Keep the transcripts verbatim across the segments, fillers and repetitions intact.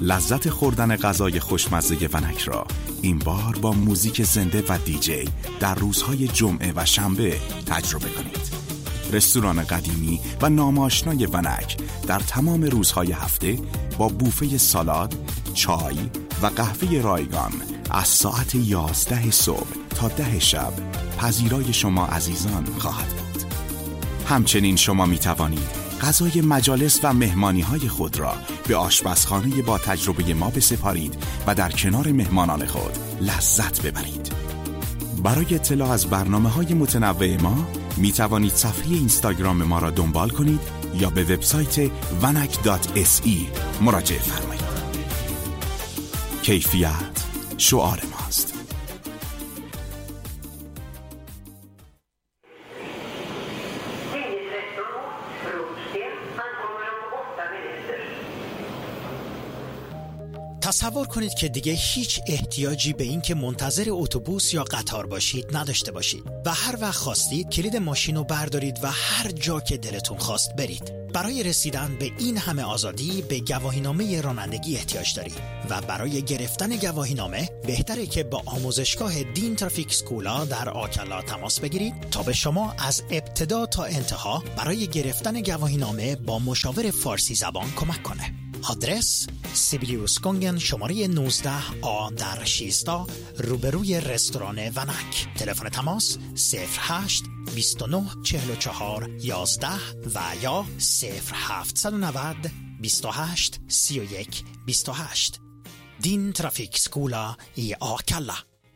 لذت خوردن غذای خوشمزه ونک را این بار با موزیک زنده و دیجی در روزهای جمعه و شنبه تجربه کنید. رستوران قدیمی و ناماشنای ونک در تمام روزهای هفته با بوفه سالاد، چای و قهوه رایگان از ساعت یازده صبح تا ده شب پذیرای شما عزیزان خواهد بود. همچنین شما می توانید غذای مجالس و مهمانی‌های خود را به آشپزخانه با تجربه ما بسپارید و در کنار مهمانان خود لذت ببرید. برای اطلاع از برنامه‌های متنوع ما می توانید صفحه اینستاگرام ما را دنبال کنید یا به وبسایت vanak دات اس ای مراجعه فرمایید. کیفیت شعار ماست. تصور کنید که دیگه هیچ احتیاجی به این که منتظر اتوبوس یا قطار باشید نداشته باشید و هر وقت خواستید کلید ماشین رو بردارید و هر جا که دلتون خواست برید. برای رسیدن به این همه آزادی به گواهینامه رانندگی احتیاج دارید و برای گرفتن گواهینامه بهتره که با آموزشگاه دین ترافیک سکولا در آکلا تماس بگیرید تا به شما از ابتدا تا انتها برای گرفتن گواهینامه با مشاور فارسی زبان کمک کنه. آدرس سیبیلیوس کنگن شماره نوزده آ در شیستا روبروی رستوران ونک. تلفن تماس صفر هشت بیست و نه چهل و چهار یازده و یا صفر هفت نه نه بیست و هشت سی و یک بیست و هشت. دین ترافیک سکولا ای آکلا.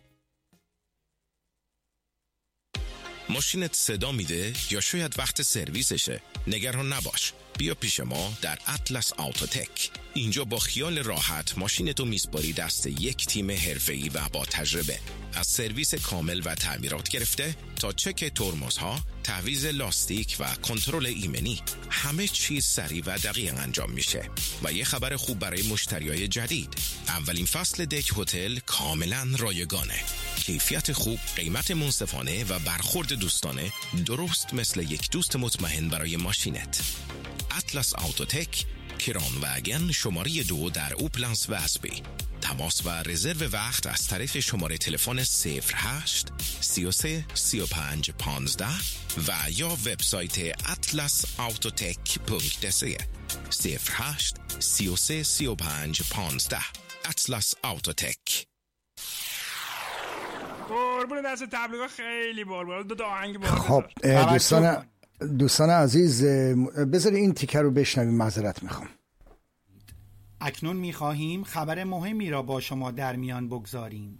ماشینت صدا میده یا شاید وقت سرویسشه؟ نگران نباش، بیا پیش ما در اطلس آوتوتک. اینجا با خیال راحت ماشینتو میسپاری دست یک تیم حرفه‌ای و با تجربه. از سرویس کامل و تعمیرات گرفته تا چک ترمزها، تعویض لاستیک و کنترل ایمنی، همه چیز سریع و دقیق انجام میشه. و یه خبر خوب برای مشتریای جدید، اولین فصل دک هتل کاملا رایگانه. کیفیت خوب، قیمت منصفانه و برخورد دوستانه، درست مثل یک دوست مطمئن برای ماشینت. اطلس آوتوتک، کران وگن شماره دو در اوپلنس و اسبی. تماس و رزرو وقت از طریق شماره تلفن صفر هشت سی و سه سی و پنج پانزده و یا وبسایت اطلس آوتوتک دات سی. صفر هشت سی و سه سی و پنج پانزده. اطلس آوتوتک. قربون دست تبلیغات خیلی بال دو تا آهنگ بال. خب دوستان دوستان عزیز، بذاری این تیکر رو بشنویم. معذرت میخوام. اکنون میخواهیم خبر مهمی را با شما در میان بگذاریم.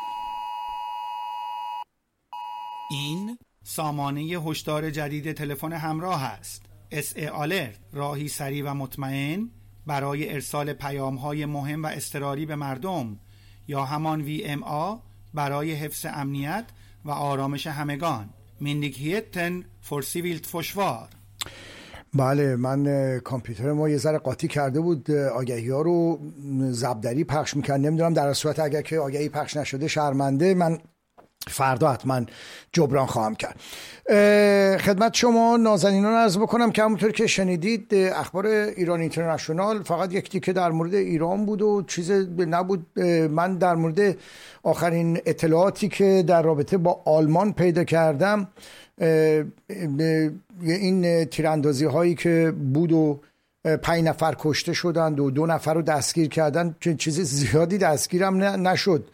این سامانه هشدار جدید تلفن همراه است. اس ای آلرت، راهی سریع و مطمئن برای ارسال پیام‌های مهم و اضطراری به مردم، یا همان وی ام آ برای حفظ امنیت و آرامش همگان. مندیکیتن فورسیویلت فشوار. بله، من کامپیوتر ما یه ذره قاطی کرده بود، آگهی ها رو زبدری پخش میکرد. نمیدونم، در صورت اگر که آگهی پخش نشده شرمنده، من فردا حتما جبران خواهم کرد. خدمت شما نازنینان عرض بکنم که همونطور که شنیدید اخبار ایران اینترنشنال فقط یک تیکه در مورد ایران بود و چیز نبود. من در مورد آخرین اطلاعاتی که در رابطه با آلمان پیدا کردم، این تیراندازی هایی که بود و پنج نفر کشته شدند و دو نفر رو دستگیر کردن، چیز زیادی دستگیرم نشد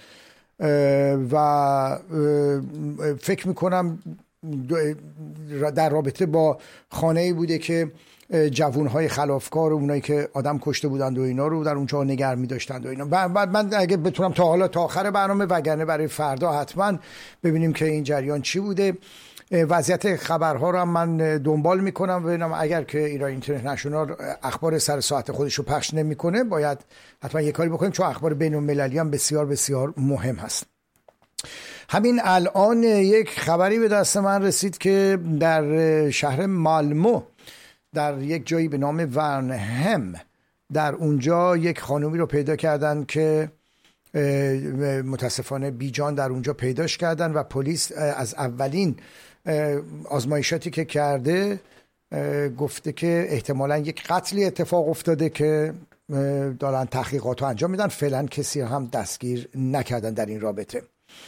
و فکر میکنم در رابطه با خانه‌ای بوده که جوانهای خلافکار و اونایی که آدم کشته بودند و اینا رو در اونجا نگه می‌داشتند و اینا. بعد من اگه بتونم تا حالا تا آخر برنامه، وگرنه برای فردا حتما ببینیم که این جریان چی بوده. وضعیت خبرها رو هم من دنبال میکنم ببینم اگر که ایران اینترنشنال اخبار سر ساعت خودش رو پخش نمیکنه باید حتما یک کاری بکنیم، چون اخبار بین المللی هم بسیار بسیار مهم هست. همین الان یک خبری به دست من رسید که در شهر مالمو در یک جایی به نام ورنهم، در اونجا یک خانومی رو پیدا کردن که متاسفانه بیجان در اونجا پیداش کردن و پلیس از اولین آزمایشاتی که کرده گفته که احتمالاً یک قتلی اتفاق افتاده که دارن تحقیقات رو انجام میدن. فعلا کسی هم دستگیر نکردن در این رابطه.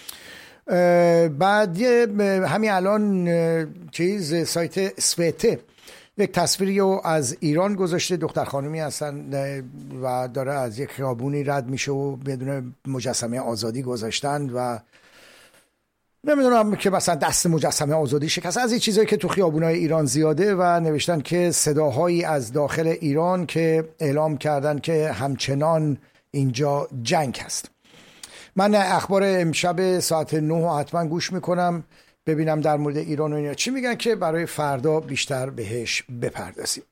بعد همین الان چیز سایت سوته یک تصویری رو از ایران گذاشته، دختر خانومی هستن و داره از یک خیابونی رد میشه و بدون مجسمه آزادی گذاشتن و نمیدونم که مثلا دست مجسمه آزادی شکست، از این چیزایی که تو خیابونای ایران زیاده، و نوشتن که صداهایی از داخل ایران که اعلام کردن که همچنان اینجا جنگ هست. من اخبار امشب ساعت نه حتما گوش میکنم ببینم در مورد ایران و اینا چی میگن که برای فردا بیشتر بهش بپردازیم.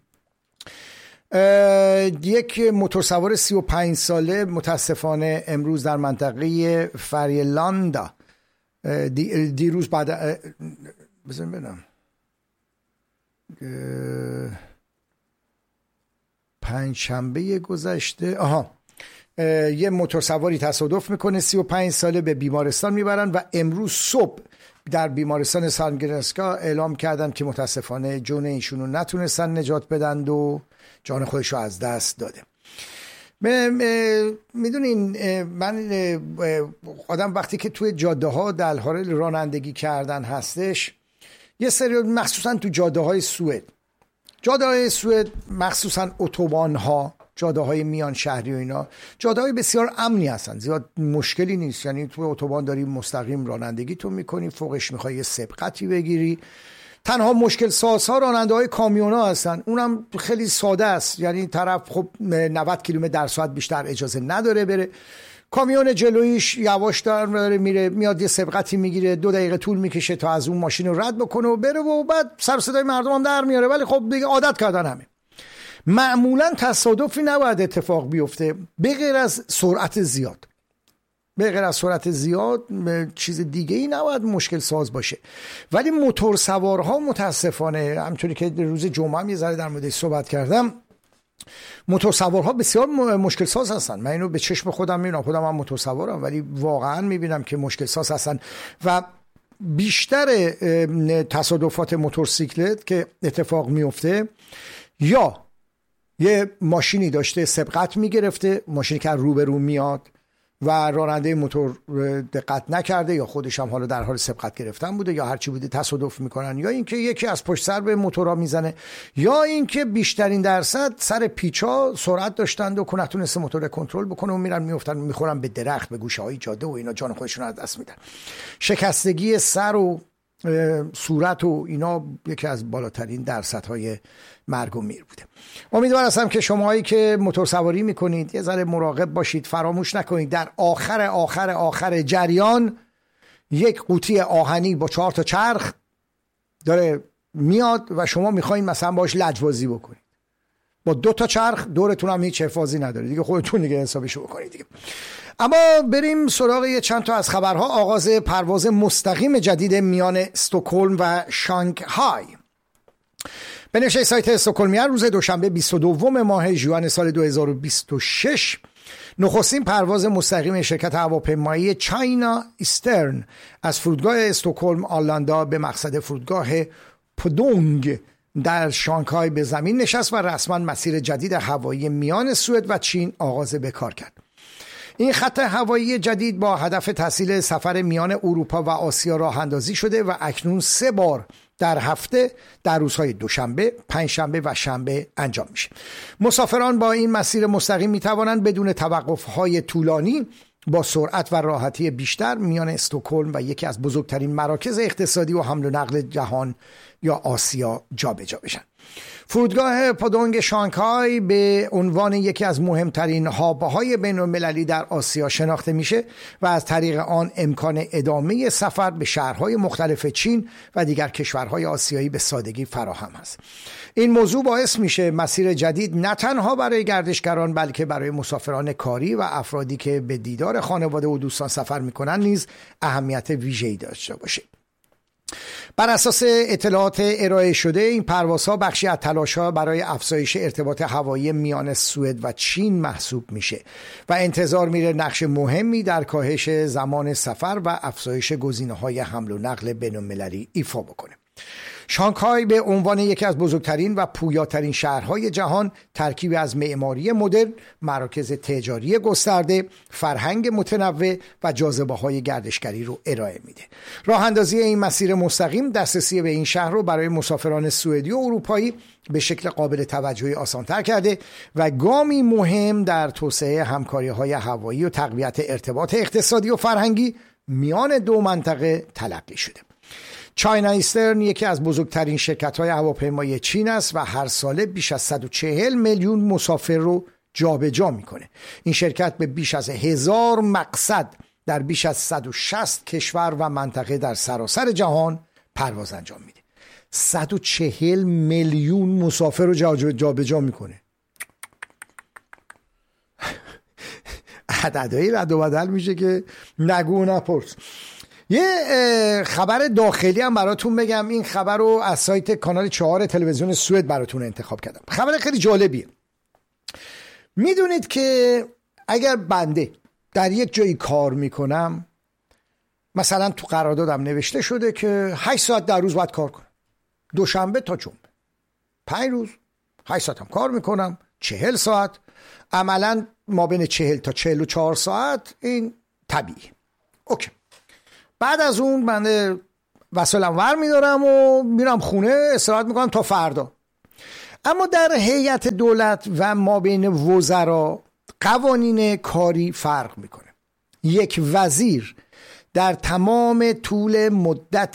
یک موتورسوار سی و پنج ساله متاسفانه امروز در منطقه فریلاندا دیروز بعد بزنیم ببینم پنج شنبه گذشته آها یه موتورسواری تصادف میکنه، سی و پنج ساله، به بیمارستان میبرن و امروز صبح در بیمارستان سانگرسکا اعلام کردن که متاسفانه جون ایشونو نتونستن نجات بدن و جان خودشو از دست داده. میدونین من آدم وقتی که توی جاده ها در حال رانندگی کردن هستش، یه سری مخصوصا تو جاده های سوئد، جاده های سوئد مخصوصا اتوبان ها، جاده های میان شهری و اینا جاده های بسیار امنی هستن، زیاد مشکلی نیست. یعنی تو اتوبان داری مستقیم رانندگی تو میکنی، فوقش میخوای یه سبقتی بگیری. تنها مشکل سازها راننده های کامیون ها هستن، اونم خیلی ساده است. یعنی طرف خب نود کیلومتر در ساعت بیشتر اجازه نداره بره، کامیون جلویش یواش داره میره، میاد یه سبقتی میگیره، دو دقیقه طول میکشه تا از اون ماشین رو رد بکنه و بره و بعد سر صدای مردم هم در میاره. ولی خب دیگه عادت کردن همه. معمولا تصادفی نباید اتفاق بیفته به غیر از سرعت زیاد. به غیر از سرعت زیاد چیز دیگه ای نباید مشکل ساز باشه. ولی موتور سوارها متاسفانه، همونطوری که روز جمعه هم یه ذره در موردش صحبت کردم، موتور سوارها بسیار مشکل ساز هستن. من اینو به چشم خودم میبینم، خودم هم موتور سوارم، ولی واقعا میبینم که مشکل ساز هستن. و بیشتر تصادفات موتورسیکلت که اتفاق میفته یا یه ماشینی داشته سبقت میگرفته، ماشینی که رو به رو میاد و راننده موتور دقت نکرده یا خودش هم حالا در حال سبقت گرفتن بوده یا هرچی بوده تصادف میکنن، یا اینکه یکی از پشت سر به موتورا میزنه، یا اینکه بیشترین درصد سر پیچا سرعت داشتند و نتونسته موتور کنترل بکنه و میرن میافتن میخورن به درخت، به گوشه های جاده و اینا جان خودشون از دست میدن. شکستگی سر و صورت و اینا یکی از بالاترین درصدهای مرگ و میر بوده. امیدوار هستم که شماهایی که موتور سواری میکنید یه ذره مراقب باشید، فراموش نکنید در آخر آخر آخر جریان یک قوطی آهنی با چهار تا چرخ داره میاد و شما میخواین مثلا باش لجبازی بکنید، با دو تا چرخ دورتون هم هیچ حفاظی نداره دیگه، خودتون دیگه حسابشو بکنید دیگه. اما بریم سراغ یه چند تا از خبرها. آغاز پرواز مستقیم جدید میان استکهلم و شانگهای. به نوشته سایت استکهلمیان روز دوشنبه بیست و دوم ماه ژوئن سال دو هزار و بیست و شش نخستین پرواز مستقیم شرکت هواپیمایی چاینا ایسترن از فرودگاه استکهلم آرلاندا به مقصد فرودگاه پودونگ در شانگهای به زمین نشست و رسما مسیر جدید هوایی میان سوئد و چین آغاز به کار کرد. این خط هوایی جدید با هدف تسهیل سفر میان اروپا و آسیا راه اندازی شده و اکنون سه بار در هفته در روزهای دوشنبه، پنجشنبه و شنبه انجام میشه. مسافران با این مسیر مستقیم میتوانند بدون توقف‌های طولانی با سرعت و راحتی بیشتر میان استکهلم و یکی از بزرگترین مراکز اقتصادی و حمل و نقل جهان یا آسیا جابجا بشن. فرودگاه پودونگ شانگهای به عنوان یکی از مهمترین هاب‌های بین‌المللی در آسیا شناخته میشه و از طریق آن امکان ادامه سفر به شهرهای مختلف چین و دیگر کشورهای آسیایی به سادگی فراهم است. این موضوع باعث میشه مسیر جدید نه تنها برای گردشگران بلکه برای مسافران کاری و افرادی که به دیدار خانواده و دوستان سفر میکنن نیز اهمیت ویژه‌ای داشته باشه. بر اساس اطلاعات ارائه شده این پروازها بخشی از تلاش‌ها برای افزایش ارتباط هوایی میان سوئد و چین محسوب میشه و انتظار میره نقش مهمی در کاهش زمان سفر و افزایش گزینه‌های حمل و نقل بین‌المللی ایفا بکنه. شانگهای به عنوان یکی از بزرگترین و پویاترین شهرهای جهان ترکیبی از معماری مدرن، مراکز تجاری گسترده، فرهنگ متنوع و جاذبه‌های گردشگری رو ارائه میده. راه اندازی این مسیر مستقیم دسترسی به این شهر رو برای مسافران سوئدی و اروپایی به شکل قابل توجهی آسان‌تر کرده و گامی مهم در توسعه همکاری‌های هوایی و تقویت ارتباط اقتصادی و فرهنگی میان دو منطقه تلقی شده. چاینا ایسترن یکی از بزرگترین شرکت‌های هواپیمایی چین است و هر ساله بیش از صد و چهل میلیون مسافر رو جابجا میکنه. این شرکت به بیش از هزار مقصد در بیش از صد و شصت کشور و منطقه در سراسر جهان پرواز انجام میده. صد و چهل میلیون مسافر رو جابجا میکنه. عددهایی رد و بدل میشه که نگو نپرس. یه خبر داخلی هم براتون بگم. این خبر رو از سایت کانال چهار تلویزیون سوئد براتون انتخاب کردم. خبر خیلی جالبیه. میدونید که اگر بنده در یک جایی کار میکنم، مثلا تو قراردادم نوشته شده که هشت ساعت در روز باید کار کنم، دوشنبه تا جمعه، پنج روز هشت ساعت هم کار میکنم، چهل ساعت، عملا ما بین چهل تا چهل و چهار ساعت، این طبیعی. اوکی. بعد از اون من وسایلم ور میدارم و میرم خونه استراحت میکنم تا فردا. اما در هیئت دولت و ما بین وزرا قوانین کاری فرق میکنه. یک وزیر در تمام طول مدت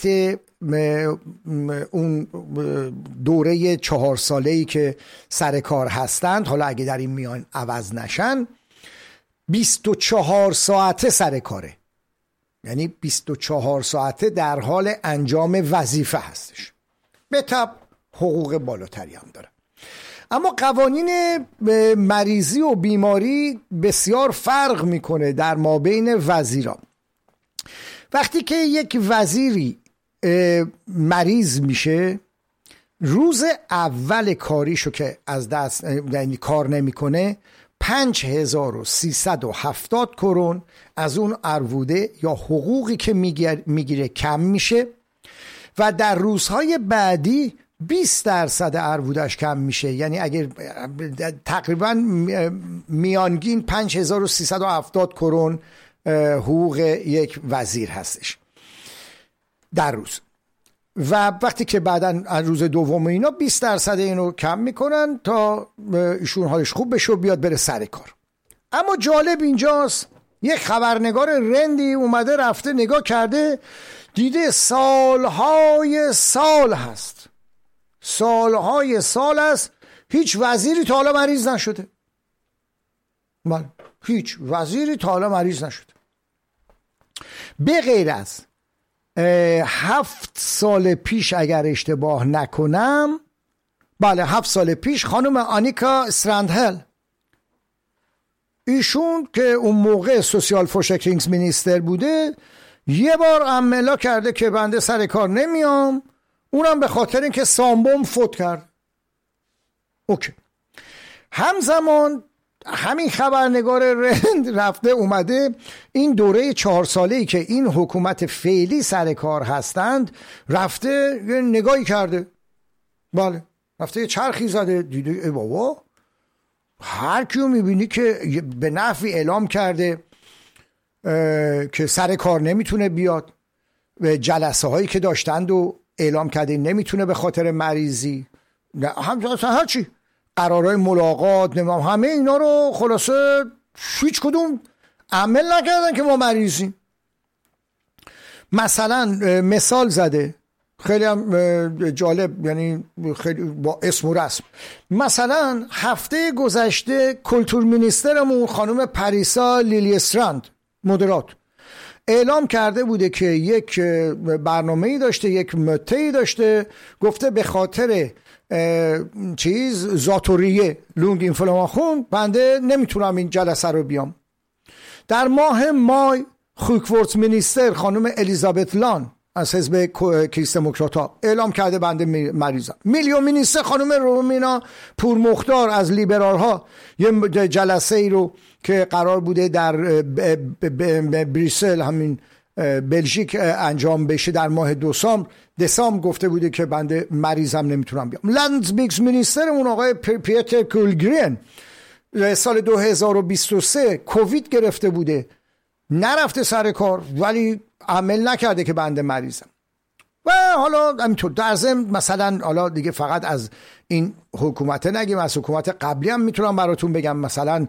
اون دوره چهار ساله‌ای که سر کار هستند، حالا اگه در این میان عوض نشن، بیست و چهار ساعته سر کاره. یعنی بیست و چهار ساعته در حال انجام وظیفه هستش. به طب حقوق بالاتری هم داره. اما قوانین مریضی و بیماری بسیار فرق میکنه در مابین وزیران. وقتی که یک وزیری مریض میشه، روز اول کاریشو که از دست یعنی کار نمیکنه، پنج هزار و سیصد و هفتاد کرون از اون عربوده یا حقوقی که میگیره کم میشه و در روزهای بعدی بیست درصد عربودش کم میشه. یعنی اگر تقریبا میانگین پنج هزار و سیصد و هفتاد کرون حقوق یک وزیر هستش در روز، و وقتی که بعدن از روز دوم اینا بیست درصد اینو کم میکنن تا ایشون حالش خوب بشه و بیاد بره سر کار. اما جالب اینجاست، یک خبرنگار رندی اومده رفته نگاه کرده، دیده سالهای سال هست سالهای سال است هیچ وزیری تا حالا مریض نشده. بله، هیچ وزیری تا حالا مریض نشده، به غیر از هفت سال پیش اگر اشتباه نکنم. بله، هفت سال پیش خانم آنیکا استراندهل، ایشون که اون موقع سوسیال فورشکرینگز مینیستر بوده، یه بار عملا کرده که بنده سر کار نمیام، اونم به خاطر اینکه سامبوم فوت کرد. اوکی. همزمان همین خبرنگار رند رفته اومده این دوره چهار ساله‌ای که این حکومت فعلی سر کار هستند، رفته نگاهی کرده. بله، رفته یه چرخی زده، دیده ای بابا، هر کیو میبینی که به نفعی اعلام کرده که سر کار نمیتونه بیاد، و جلسه هایی که داشتند و اعلام کرده نمیتونه به خاطر مریضی، هم هر چی، قرارهای ملاقات، نمیم، همه اینا رو خلاصه هیچ کدوم عمل نکردن که ما مریضیم. مثلا مثال زده خیلی هم جالب، یعنی خیلی با اسم و رسم. مثلا هفته گذشته کلتور مینیسترمون خانم پریسا لیلیستراند مدرات اعلام کرده بوده که یک برنامه‌ای داشته، یک مته‌ای داشته، گفته به خاطر چیز زاتوریه لونگ اینفلاماسیون بنده نمیتونم این جلسه رو بیام. در ماه مای خوکورت مینیستر خانم الیزابت لان از حزب کریست دموکرات‌ها اعلام کرده بنده مریضم. میلیون مینیستر خانم رومینا پورمختار از لیبرال ها یه جلسه ای رو که قرار بوده در بریسل همین بلژیک انجام بشه در ماه دسامبر دسامبر گفته بوده که بنده مریضم نمیتونم بیام. لندزبیکس مینیسترمون آقای پیتر کولگرین سال دو هزار و بیست و سه کووید گرفته بوده، نرفته سر کار ولی عمل نکرده که بنده مریضم. و حالا همینطور در ضمن مثلا حالا دیگه فقط از این حکومت نگیم، از حکومت قبلی هم میتونم براتون بگم. مثلا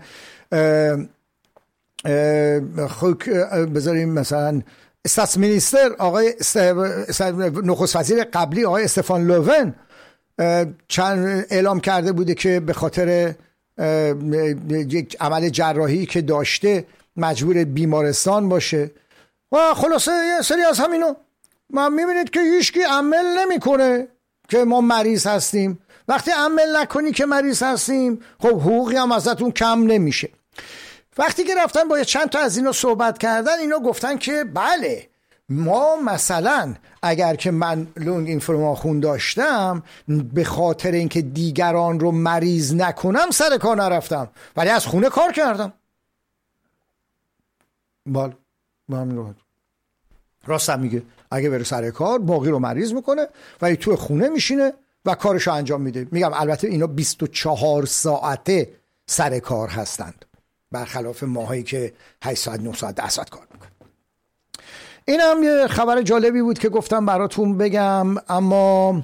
خوک بذاریم مثلا استاتس مینیستر آقای نخست وزیر قبلی آقای استفان لوون چند اعلام کرده بوده که به خاطر یک عمل جراحی که داشته مجبور بیمارستان باشه و خلاصه یه سری از همینو ما میبینید که هیچکی عمل نمیکنه که ما مریض هستیم. وقتی عمل نکنی که مریض هستیم خب حقوقی هم ازتون کم نمیشه. وقتی که رفتن با چند تا از اینا صحبت کردن، اینا گفتن که بله ما مثلا اگر که من لونگ اینفلوماخون داشتم به خاطر اینکه دیگران رو مریض نکنم سر کار نرفتم ولی از خونه کار کردم. بله با همین راحت راست هم میگه. اگه بره سر کار باقی رو مریض میکنه ولی تو خونه میشینه و کارشو انجام میده. میگم البته اینا بیست و چهار ساعته سر کار هستند برخلاف ماهایی که هشت ساعت نه ساعت ده ساعت کار میکنه. این هم یه خبر جالبی بود که گفتم براتون بگم. اما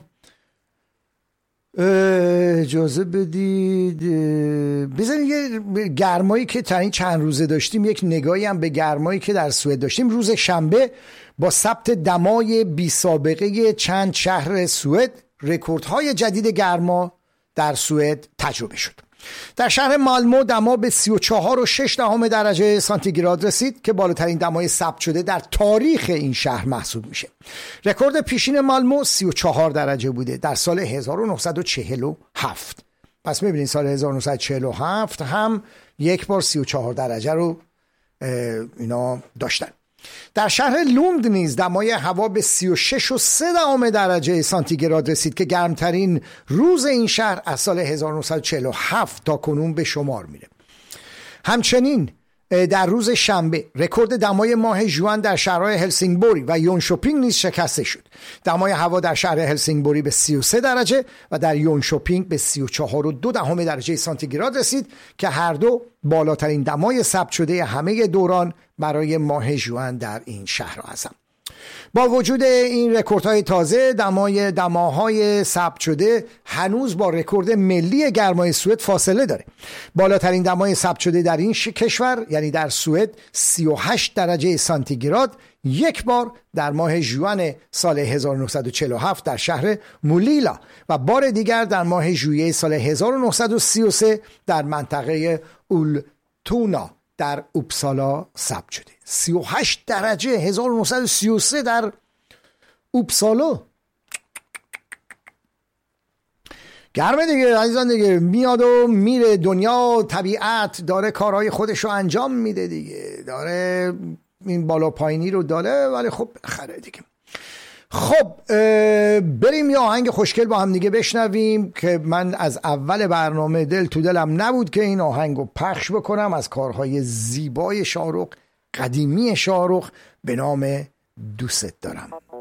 اجازه بدید بذارید یه گرمایی که تا این چند روزه داشتیم یک نگاهی هم به گرمایی که در سوئد داشتیم. روز شنبه با ثبت دمای بی سابقه چند شهر سوئد رکوردهای جدید گرما در سوئد تجربه شد. در شهر مالمو دما به سی و چهار و شش دهم درجه سانتیگراد رسید که بالاترین دمای ثبت شده در تاریخ این شهر محسوب میشه. رکورد پیشین مالمو سی و چهار درجه بوده در سال هزار و نهصد و چهل و هفت. پس میبینید سال هزار و نهصد و چهل و هفت هم یک بار سی و چهار درجه رو اینا داشتن. در شهر لوند نیز دمای هوا به سی و شش و سه دهم درجه سانتیگراد رسید که گرمترین روز این شهر از سال هزار و نهصد و چهل و هفت تا کنون به شمار میره. همچنین در روز شنبه رکورد دمای ماه ژوئن در شهرهای هلسینگبوری و یونشوپینگ نیز شکسته شد. دمای هوا در شهر هلسینگبوری به سی و سه درجه و در یونشوپینگ به سی و چهار و دو دهم درجه سانتیگراد رسید که هر دو بالاترین دمای ثبت شده همه دوران برای ماه ژوئن در این شهر هستند. با وجود این رکوردهای تازه دمای دماهای ثبت شده هنوز با رکورد ملی گرمای سوئد فاصله داره. بالاترین دمای ثبت شده در این کشور یعنی در سوئد سی و هشت درجه سانتیگراد یک بار در ماه ژوئن سال هزار و نهصد و چهل و هفت در شهر مولیلا و بار دیگر در ماه ژوئیه سال هزار و نهصد و سی و سه در منطقه اولتونا در اوپسالا ثبت شده. سی و هشت درجه هزار و نهصد و سی و سه در اوپسالا. گرمه دیگه عزیزان دیگه. میاد و میره دنیا، طبیعت داره کارهای خودشو انجام میده دیگه، داره این بالا پایینی رو داره ولی خب خره دیگه. خب بریم یه آهنگ خوشگل با هم دیگه بشنویم که من از اول برنامه دل تو دلم نبود که این آهنگ رو پخش بکنم، از کارهای زیبای شاهرخ، قدیمی شاهرخ به نام دوست دارم.